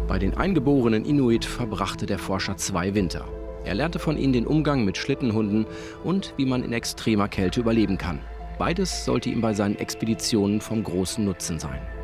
Bei den eingeborenen Inuit verbrachte der Forscher 2 Winter. Er lernte von ihnen den Umgang mit Schlittenhunden und wie man in extremer Kälte überleben kann. Beides sollte ihm bei seinen Expeditionen vom großen Nutzen sein.